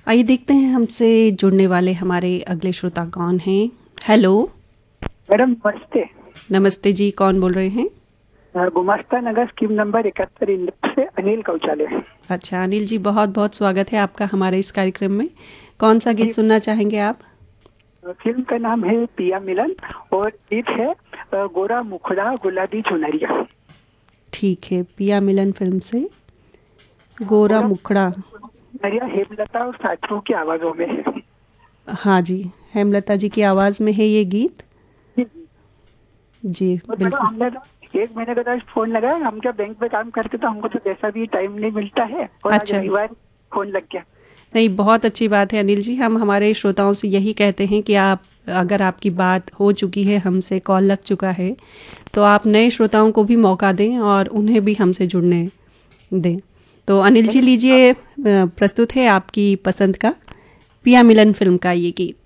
आइए देखते हैं हमसे जुड़ने वाले हमारे अगले श्रोता कौन हैं। हेलो। मैडम नमस्ते। नमस्ते जी, कौन बोल रहे हैं? गुमास्ता नगर स्कीम नंबर 71 इंदौर से अनिल कौचाले। अच्छा अनिल जी, बहुत बहुत स्वागत है आपका हमारे इस कार्यक्रम में। कौन सा गीत जी, सुनना चाहेंगे आप? फिल्म का नाम है पिया मिलन और गीत है गोरा मुखड़ा गुलाबी चुनरिया। ठीक है, पिया मिलन फिल्म से गोरा गोरा मुखड़ा। चुनरिया हेमलता और साथियों की आवाजों में है। हाँ जी, हेमलता जी की आवाज़ में है ये गीत। जी, जी। जी और मैडम बिल्कुल। हमने 1 महीने बाद आज फोन लगाया। हम क्या बैंक में काम करते तो हमको तो जैसा भी टाइम नहीं मिलता है और आज अच्छा, रविवार फोन लग गया। नहीं बहुत अच्छी बात है अनिल जी। हम हमारे श्रोताओं से यही कहते हैं कि आप अगर आपकी बात हो चुकी है, हमसे कॉल लग चुका है, तो आप नए श्रोताओं को भी मौका दें और उन्हें भी हमसे जुड़ने दें। तो अनिल जी नहीं, लीजिए, प्रस्तुत है आपकी पसंद का पिया मिलन फिल्म का ये गीत।